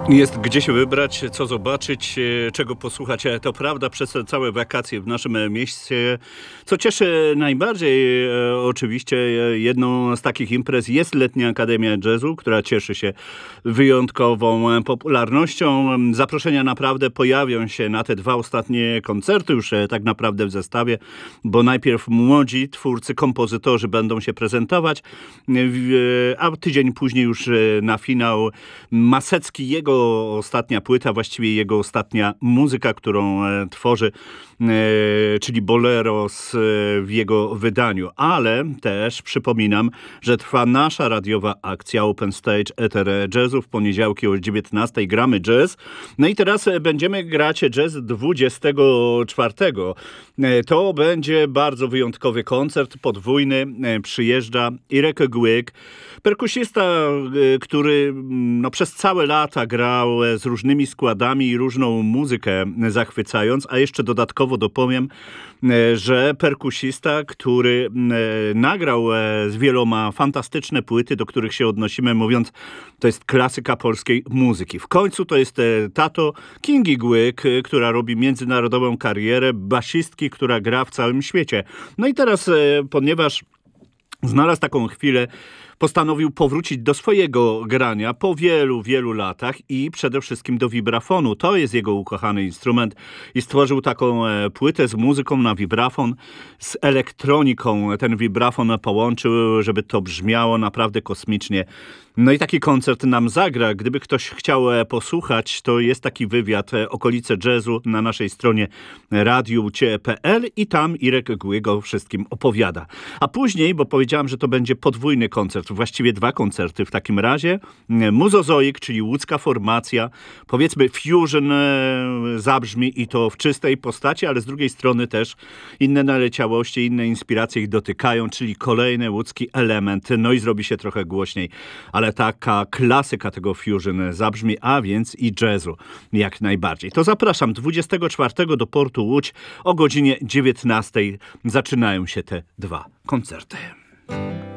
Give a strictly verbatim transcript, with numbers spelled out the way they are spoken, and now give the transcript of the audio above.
Jest gdzie się wybrać, co zobaczyć, czego posłuchać. To prawda, przez te całe wakacje w naszym mieście. Co cieszy najbardziej, e, oczywiście e, jedną z takich imprez jest Letnia Akademia Jazzu, która cieszy się wyjątkową e, popularnością. Zaproszenia naprawdę pojawią się na te dwa ostatnie koncerty już e, tak naprawdę w zestawie, bo najpierw młodzi twórcy, kompozytorzy będą się prezentować, e, w- a tydzień później już e, na finał Masecki, jego ostatnia płyta, właściwie jego ostatnia muzyka, którą e, tworzy, e, czyli bolero z, e, w jego wydaniu. Ale też przypominam, że trwa nasza radiowa akcja Open Stage Ether Jazzu. W poniedziałki o dziewiętnastej gramy jazz. No i teraz e, będziemy grać jazz dwudziestego czwartego. E, To będzie bardzo wyjątkowy koncert, podwójny. E, Przyjeżdża Irek Głyk, perkusista, e, który mm, no, przez całe lata grał e, z różnymi składami i różną muzykę e, zachwycając, a jeszcze dodatkowo dopowiem, e, że perkusista, który e, nagrał e, z wieloma fantastyczne płyty, do których się odnosimy, mówiąc, to jest klasyka polskiej muzyki. W końcu to jest e, tato Kingi Głyk, e, która robi międzynarodową karierę, basistki, która gra w całym świecie. No i teraz, e, ponieważ znalazł taką chwilę, postanowił powrócić do swojego grania po wielu, wielu latach i przede wszystkim do wibrafonu. To jest jego ukochany instrument i stworzył taką e, płytę z muzyką na wibrafon, z elektroniką. Ten wibrafon połączył, żeby to brzmiało naprawdę kosmicznie. No i taki koncert nam zagra. Gdyby ktoś chciał e, posłuchać, to jest taki wywiad e, Okolice Jazzu na naszej stronie radiu kropka p l i tam Irek Głyk o wszystkim opowiada. A później, bo powiedziałam, że to będzie podwójny koncert, właściwie dwa koncerty w takim razie. Muzozoik, czyli łódzka formacja, powiedzmy fusion e, zabrzmi i to w czystej postaci, ale z drugiej strony też inne naleciałości, inne inspiracje ich dotykają, czyli kolejny łódzki element. No i zrobi się trochę głośniej, ale taka klasyka tego fusion zabrzmi, a więc i jazzu jak najbardziej. To zapraszam dwudziestego czwartego do portu Łódź o godzinie dziewiętnastej. Zaczynają się te dwa koncerty.